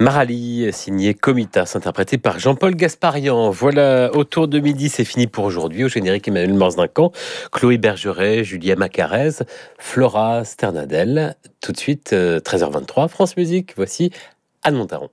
Marali, signé Comitas, interprété par Jean-Paul Gasparian. Voilà, autour de midi, c'est fini pour aujourd'hui. Au générique, Emmanuel Morse-Duncan, Chloé Bergeret, Julia Macarez, Flora Sternadel. Tout de suite, 13h23, France Musique. Voici Anne Montaron.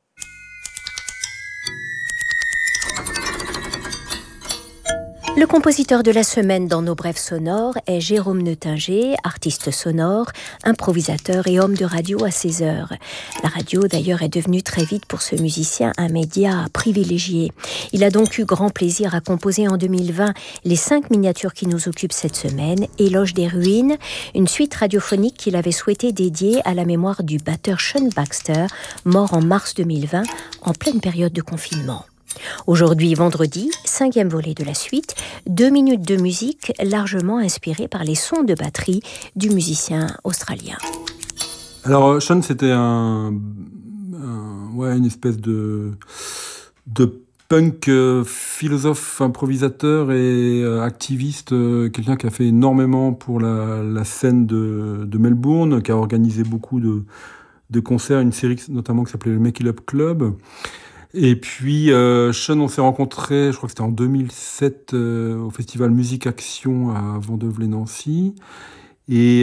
Le compositeur de la semaine dans nos brèves sonores est Jérôme Neutinger, artiste sonore, improvisateur et homme de radio à ses heures. La radio d'ailleurs est devenue très vite pour ce musicien un média privilégié. Il a donc eu grand plaisir à composer en 2020 les 5 miniatures qui nous occupent cette semaine, Éloge des ruines, une suite radiophonique qu'il avait souhaité dédier à la mémoire du batteur Sean Baxter, mort en mars 2020 en pleine période de confinement. Aujourd'hui, vendredi, 5e volet de la suite, 2 minutes de musique largement inspirée par les sons de batterie du musicien australien. Alors, Sean, c'était une espèce de punk philosophe, improvisateur et activiste, quelqu'un qui a fait énormément pour la scène de Melbourne, qui a organisé beaucoup de concerts, une série notamment qui s'appelait le Make It Up Club. Et puis, Sean, on s'est rencontrés, je crois que c'était en 2007, au festival Musique Action à Vendôme-les-Nancy. Et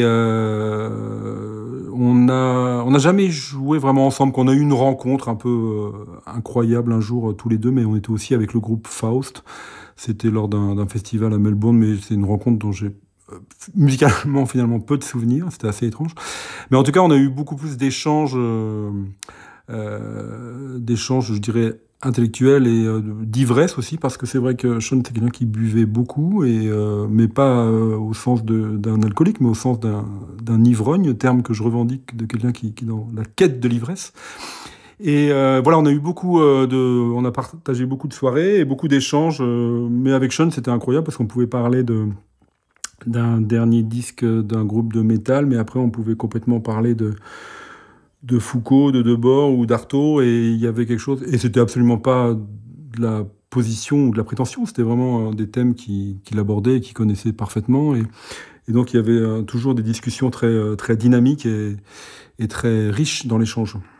on n'a jamais joué vraiment ensemble, qu'on a eu une rencontre un peu incroyable un jour tous les deux, mais on était aussi avec le groupe Faust. C'était lors d'un festival à Melbourne, mais c'est une rencontre dont j'ai musicalement finalement peu de souvenirs, c'était assez étrange. Mais en tout cas, on a eu beaucoup plus d'échanges, je dirais, intellectuels et d'ivresse aussi, parce que c'est vrai que Sean était quelqu'un qui buvait beaucoup, mais pas au sens d'un alcoolique, mais au sens d'un ivrogne, terme que je revendique de quelqu'un qui est dans la quête de l'ivresse. Et voilà, on a eu on a partagé beaucoup de soirées et beaucoup d'échanges, mais avec Sean c'était incroyable parce qu'on pouvait parler d'un dernier disque d'un groupe de métal, mais après on pouvait complètement parler de Foucault, de Debord ou d'Artaud, et il y avait quelque chose, et c'était absolument pas de la position ou de la prétention, c'était vraiment des thèmes qu'il abordait et qu'il connaissait parfaitement, et donc il y avait toujours des discussions très, très dynamiques et très riches dans l'échange.